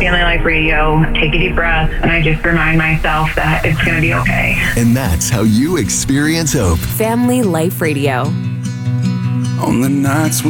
Family Life Radio, take a deep breath, and I just remind myself that it's going to be okay. And that's how you experience hope. Family Life Radio. On the nights when